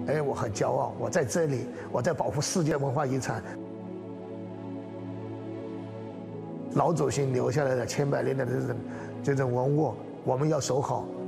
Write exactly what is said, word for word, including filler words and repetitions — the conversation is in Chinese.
哎，我很骄傲，我在这里，我在保护世界文化遗产。老祖先留下来的千百年的这种这种文物，我们要守好。